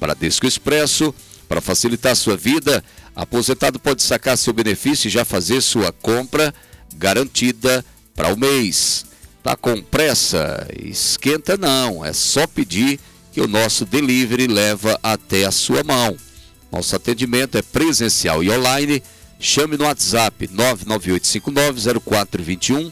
Bradesco Expresso, para facilitar a sua vida, aposentado pode sacar seu benefício e já fazer sua compra garantida para o mês. Tá com pressa? Esquenta não, é só pedir que o nosso delivery leva até a sua mão. Nosso atendimento é presencial e online. Chame no WhatsApp 998590421,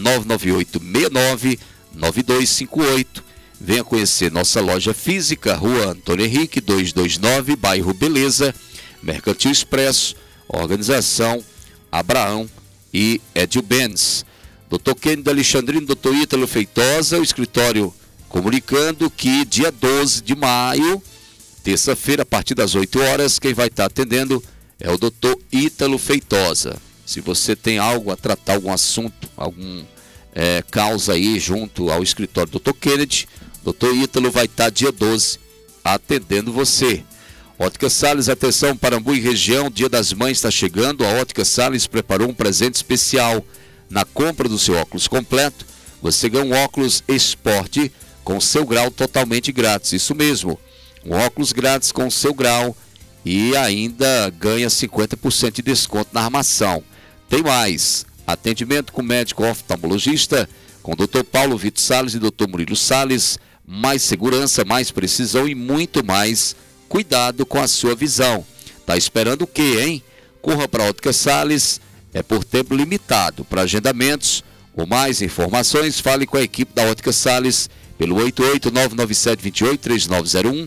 998699258. Venha conhecer nossa loja física, Rua Antônio Henrique, 229, bairro Beleza, Mercantil Expresso, organização Abraão e Edil Benz. Dr. Kennedy Alexandrino, Dr. Ítalo Feitosa, o escritório comunicando que dia 12 de maio, terça-feira, a partir das 8 horas, quem vai estar atendendo é o Dr. Ítalo Feitosa. Se você tem algo a tratar, algum assunto, algum causa aí junto ao escritório do Dr. Kennedy, Dr. Ítalo vai estar dia 12 atendendo você. Ótica Salles, atenção, Parambu e região, Dia das Mães está chegando. A Ótica Salles preparou um presente especial. Na compra do seu óculos completo, você ganha um óculos esporte com seu grau totalmente grátis. Isso mesmo, um óculos grátis com seu grau e ainda ganha 50% de desconto na armação. Tem mais, atendimento com médico oftalmologista, com Dr. Paulo Vitor Salles e Dr. Murilo Salles, mais segurança, mais precisão e muito mais cuidado com a sua visão. Tá esperando o quê, hein? Corra para a Ótica Salles, é por tempo limitado. Para agendamentos ou mais informações, fale com a equipe da Ótica Salles pelo 88997283901,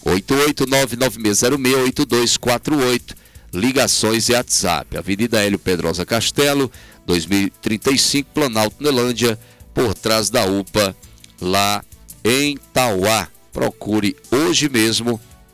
88996068248, ligações e WhatsApp. Avenida Hélio Pedrosa Castelo, 2035, Planalto, Nelândia, por trás da UPA, lá em Tauá. Procure hoje mesmo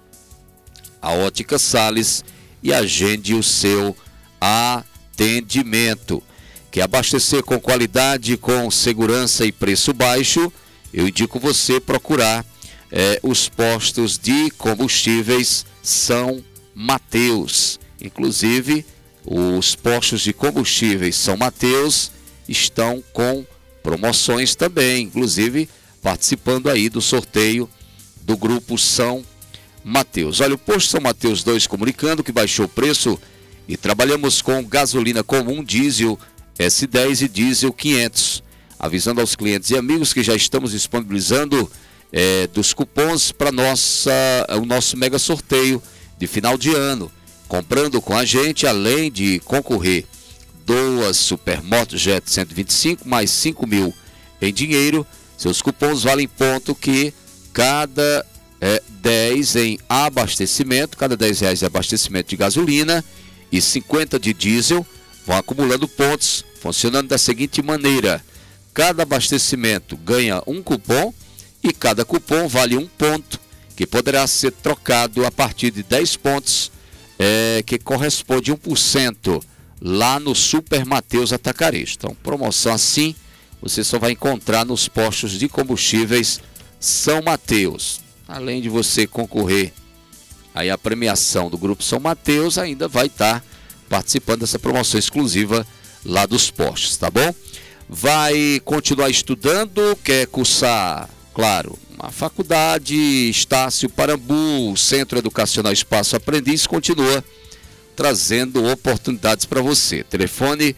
a Ótica Salles e agende o seu atendimento. Quer abastecer com qualidade, com segurança e preço baixo? Eu indico você procurar os postos de combustíveis São Mateus. Inclusive, os postos de combustíveis São Mateus estão com promoções também, inclusive participando aí do sorteio do grupo São Mateus. Olha, o posto São Mateus 2 comunicando que baixou o preço e trabalhamos com gasolina comum, diesel S10 e diesel 500. Avisando aos clientes e amigos que já estamos disponibilizando dos cupons para o nosso mega sorteio de final de ano. Comprando com a gente, além de concorrer 2 Supermoto Jet 125 mais 5 mil em dinheiro, seus cupons valem ponto que cada 10 em abastecimento, cada 10 reais de abastecimento de gasolina e 50 de diesel vão acumulando pontos, funcionando da seguinte maneira: cada abastecimento ganha um cupom e cada cupom vale um ponto, que poderá ser trocado a partir de 10 pontos, que corresponde a 1% lá no Super Mateus Atacarejo. Então, promoção assim você só vai encontrar nos postos de combustíveis São Mateus. Além de você concorrer aí à premiação do Grupo São Mateus, ainda vai estar participando dessa promoção exclusiva lá dos postos, tá bom? Vai continuar estudando, quer cursar, claro, uma faculdade, Estácio Parambu, o Centro Educacional Espaço Aprendiz continua trazendo oportunidades para você. Telefone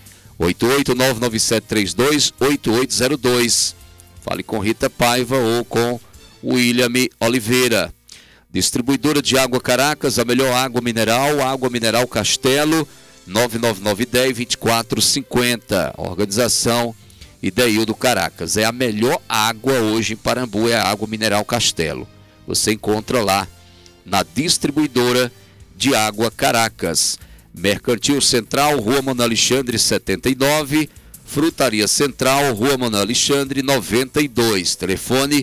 88997328802. Fale com Rita Paiva ou com William Oliveira. Distribuidora de Água Caracas, a melhor água mineral Castelo, 99910-2450. Organização Ideildo Caracas. É a melhor água hoje em Parambu, é a água mineral Castelo. Você encontra lá na Distribuidora de Água Caracas. Mercantil Central, Rua Manuel Alexandre 79, Frutaria Central, Rua Manuel Alexandre 92. Telefone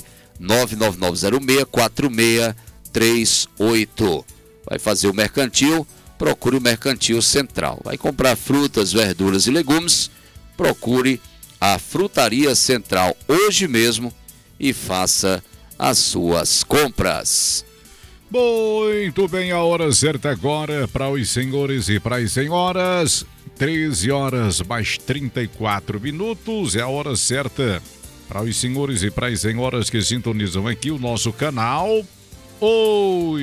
99906-4638. Vai fazer o mercantil, procure o Mercantil Central. Vai comprar frutas, verduras e legumes, procure a Frutaria Central hoje mesmo e faça as suas compras. Muito bem, a hora certa agora para os senhores e para as senhoras. 13 horas mais 34 minutos é a hora certa para os senhores e para as senhoras que sintonizam aqui o nosso canal.